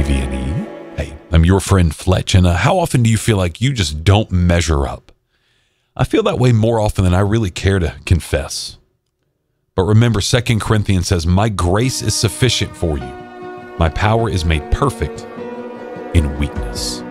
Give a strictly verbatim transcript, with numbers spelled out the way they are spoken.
V and E. Hey, I'm your friend Fletch, and uh, how often do you feel like you just don't measure up? I feel that way more often than I really care to confess. But remember, Second Corinthians says, my grace is sufficient for you. My power is made perfect in weakness.